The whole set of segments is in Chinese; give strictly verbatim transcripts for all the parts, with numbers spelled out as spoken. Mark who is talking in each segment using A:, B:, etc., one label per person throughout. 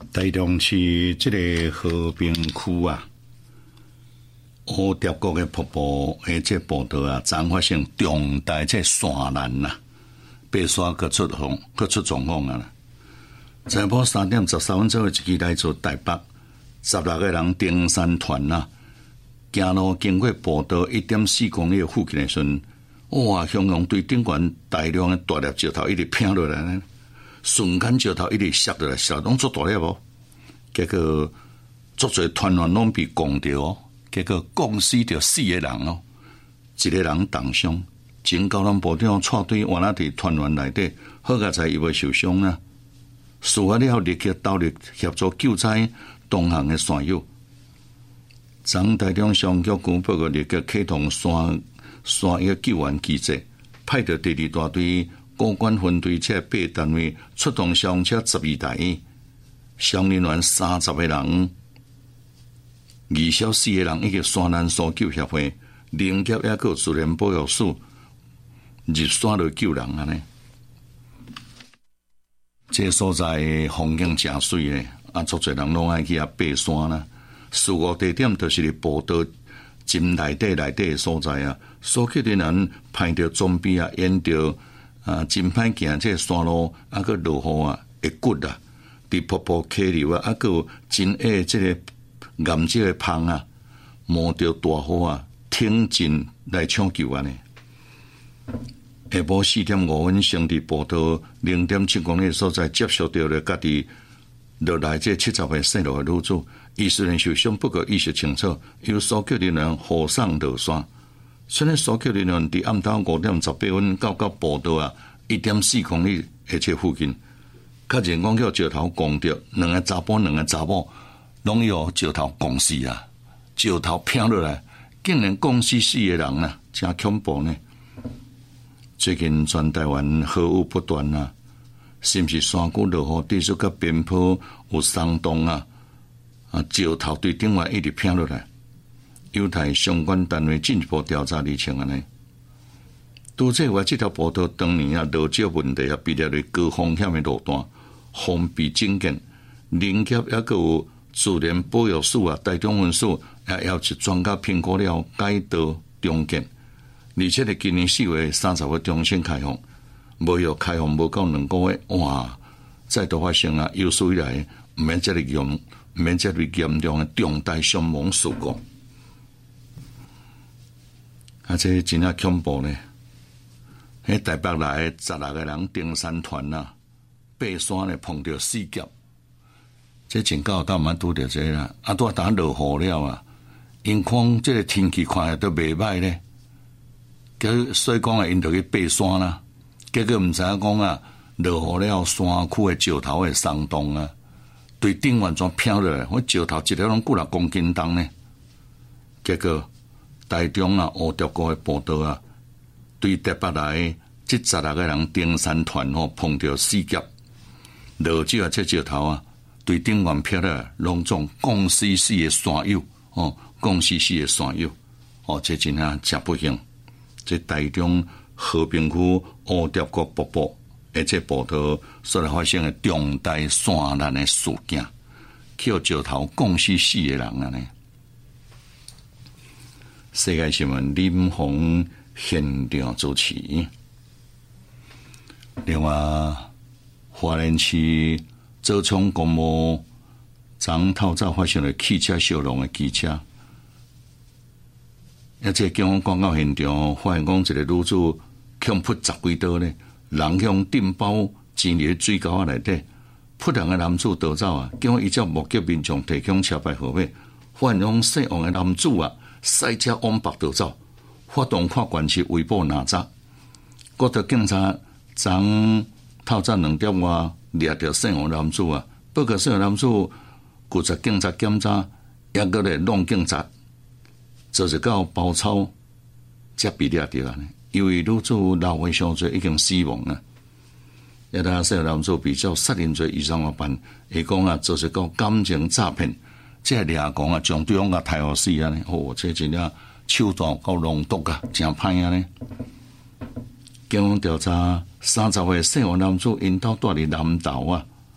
A: 台中市这个和平区啊，乌蝶谷的瀑布的这步道啊，昨发生重大这山难呐，爬山搁出风，搁出状况啊啦！下晡三点十三分左右，一支来自台北十六个人登山团呐，行路经过步道一点四公里附近的时阵，哇！汹涌对顶悬大量的大粒石头一直拼落来呢。瞬间石头一直摔落来，摔拢做大粒无，结果足侪团员拢被攻着哦，结果共死着四个人哦，一个人重伤。前交通部长带队换啊伫团员内底，好佳在伊未受伤啊。事发了后立刻到力协助救灾同行的山友。昨台中商局局报告立刻启动山山野救援机制，派着第二大队。高管分队车八单位出动消防车十二台，消防人员三十个人，二小四个人，以及山难搜救协会、林业也个自然保育署入山来救人啊呢。这个所在风景真水咧，啊，足侪人拢爱去啊爬山啦。事故地点就是伫步道真内底内底的所在啊，搜救人员派着装备啊，沿着。啊，真歹行这山路，啊，个落雨啊，会骨啊，伫瀑布溪流啊，啊，个有真矮这个岩石的芳啊，冒着大雨啊，挺进来抢救啊呢。下晡四点五分，升伫步道零点七公里所在，接触到了家己落来这七十岁姓罗的女子，伊虽然受伤，不过意识清楚，由搜救人员护送落山。虽然搜救人员伫暗头五点十八分到到步道啊一点四公里下这附近，较人讲叫石头攻着，两个查甫两个查某拢有石头攻死啊！石头劈落来，竟然攻死四个人啊，真恐怖呢！最近全台湾雨雨不断啊，是不是山谷落雨地势甲边坡有松动啊？啊，石头对顶岸一直劈落来。犹太相关单位进一步调查厘清安尼。拄这话，这条步道当年啊，落石问题啊，被列为高风险的路段，封闭整建。林业也个有自然保育署啊，台中分署也要求专家评估了改道重建。而且伫今年四月三十号重新开放，无要开放无够两个月，哇！再度发生啊，有史以来毋免这么严，毋免这么严重的重大伤亡事故。啊，这真啊恐怖呢！喺台北来十六个人登山团啊，爬山呢碰到死劫，这真够到蛮拄着这啦。啊，拄打落雨了啊，因看这个天气看都袂歹咧，结所以讲啊，因就去爬山啦。结果毋知影讲啊，落雨了山区的石头会松动啊，对顶完全飘落来，我石头一条拢几六公斤重呢。结果台中啊，乌蝶谷的步道啊，对台北来这十六个人登山团吼碰到死劫，落石啊，这石头啊，对顶岸飘来，拢总共死四个山友哦，共死四个山友哦，这真啊真不幸。这台中和平区乌蝶谷瀑布，而且步道所来发生的重大山难的事件，叫石头共死四个人啊呢。世界新闻林鸿现场主持。另外，花莲市左昌公墓昨透早发生了汽车烧融的机车，而且警方赶到现场，发现讲一个女子强扑十几刀呢，人向顶包潜入水沟内底，扑人的男子逃走啊！警方依照目击民众提供车牌号码，发现讲姓王的男子啊，赛车往北逃走，发动看管区围捕拿查。国道警察昨透早两点外掠到姓王男子啊，不过姓王男子负责警察检查，也个咧弄警察，就是到包抄才被掠到啊！因为女子老危伤罪已经死亡了。一他姓王男子比较杀人罪以上的犯，伊讲啊，就是到感情诈骗。这掠讲啊，将对方甲杀互死啊！哦，这真正手段够浓毒啊，真歹啊！呢，警方调查三十岁姓王男子因兜住伫南投啊，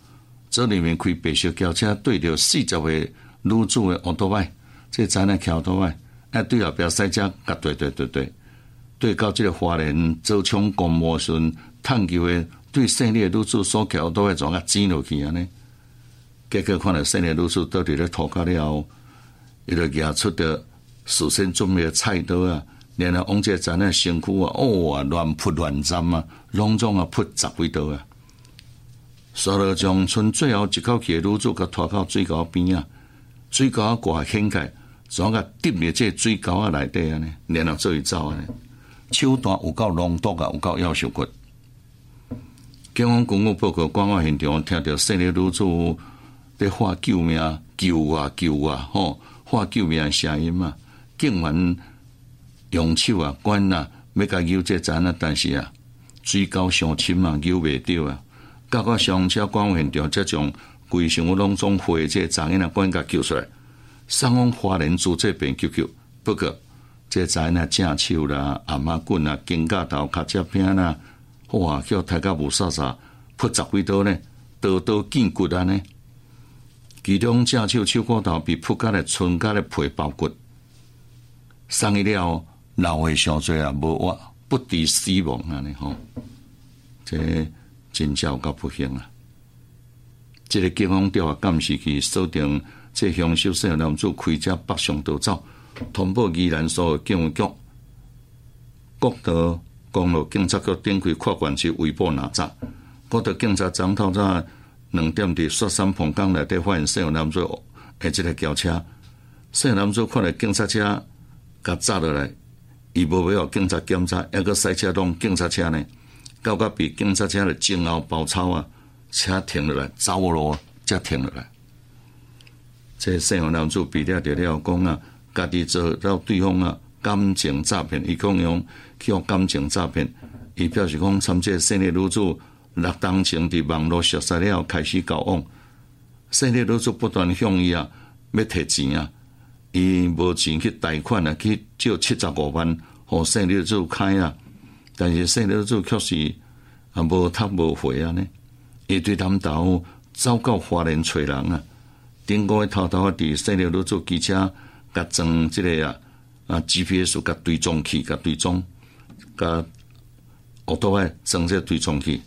A: 这里面开白色轿车对着四十个女子的奥多麦，这灾难桥多麦，哎，对后边赛车甲对对对对，对到这个花莲走冲公务顺探究的对胜利的女子所桥都会怎啊挤落去安尼，结果看到胜利女子倒伫咧涂骹了后，伊就拿出的事先准备的菜刀啊，然后往这灾难身躯啊，哦啊乱扑乱斩啊，拢总啊扑十几刀啊。所罗将剩最后一口气的女子，甲拖到水沟边啊，水沟啊挂掀开，怎甲滴入这水沟啊内底啊呢？然后做伊走啊呢？手段有够浓毒啊，有够夭寿骨。警方公务报告，赶到现场，听到胜利女子在喊救命、救啊救啊，吼喊救命的声音嘛。警员用手啊管啊，要甲救这阵啊，但是啊，水沟上深啊，救袂着啊。到到上车赶到现场，才将规身躯拢总灰这查囡仔管甲救出来，送往花莲主这边救救。不过这查囡仔正手啦、阿妈棍啦、肩胛头、脚趾片啦，哇，叫大家无煞煞，扑十几刀呢，刀刀见骨啊呢。其中正手手骨头被扑甲的唇甲的皮包骨，送伊了老的伤济啊，无活不敌死亡啊呢吼，这。真正有够不幸啊！这个警方调查监视器锁定这凶手姓男子开车北上逃走，通报宜兰所有警察局、国道公路警察局展开跨县市围捕查查。国道警察昨透早两点伫雪山凤冈内底发现姓男子的这个轿车，姓男子看到警察车甲砸落来，伊无要警察检查，还阁赛车拢警察车呢。到甲被警察车的前后包抄啊，车停落来，走路才停落来。这姓杨男子被抓着了，讲啊，家己做到对方啊感情诈骗，伊讲用去用感情诈骗，伊表示讲参这姓的女子六当前伫网络熟识了，开始交往。姓的女子不断向伊啊要摕钱啊，伊无钱去贷款啊，去借七十五万，互姓的女子开啊。但是姓女子确实啊无读无回啊呢，伊对他们头走到花莲找人啊，顶个偷偷啊伫姓女子机车甲装即个啊啊 G P S 甲追踪器甲追踪，甲奥多麦装这追踪器，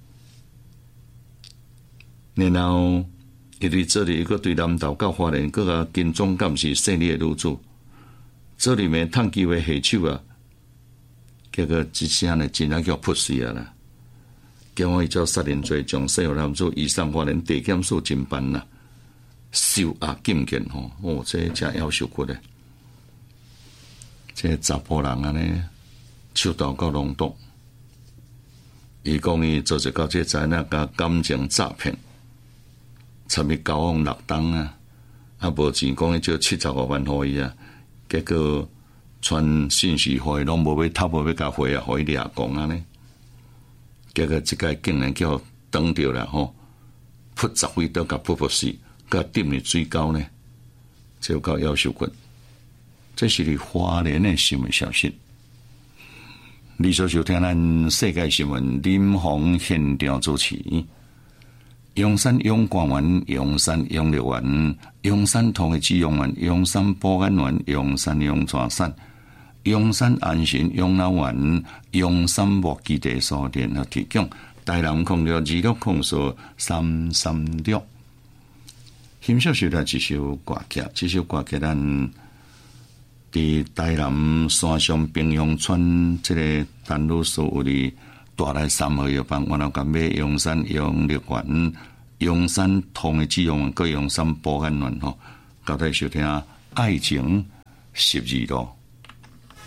A: 然后伊对这里一个对南投到花莲，佮个跟踪监视姓李的女子，这里面趁机会下手啊。结果一声呢，真正叫扑死啊啦！警方依照杀人罪，将姓男子移送花莲地检署侦办啦，收押禁见吼。哦，这真夭寿骨咧！这查甫人啊呢，手段够浓毒。伊讲伊做一到这灾难，甲感情诈骗，参与交往六当啊，啊无钱讲伊借七十五万互伊啊，结果。传信息互伊拢无要偷，无要甲回啊，互伊掠讲啊呢。结果即个竟然叫挡着了吼，扑十几刀甲扑扑死，甲滴入水沟呢，这有够夭寿骨。这是伫花莲的新闻消息。你所收听咱世界新闻林鸿现场主持。阳山永光园、阳山永乐园、阳山同的基用园、阳山保安园、阳山永泉山、阳山安心养老园、阳山木基地所联合提供。台南空六二六空数三三六。欣赏是来一首歌曲，这首歌曲咱伫台南山上平阳村这个丹路所有的大来三号药房，然后甲买阳山永乐园、阳山通的基用，个阳山保安园吼，交代收听爱情十二路。